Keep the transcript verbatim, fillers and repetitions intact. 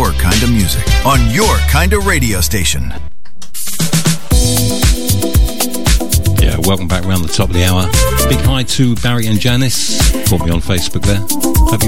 your kind of music on your kind of radio station. Yeah, welcome back around the top of the hour. Big hi to Barry and Janice. Call me on Facebook there. Hope you're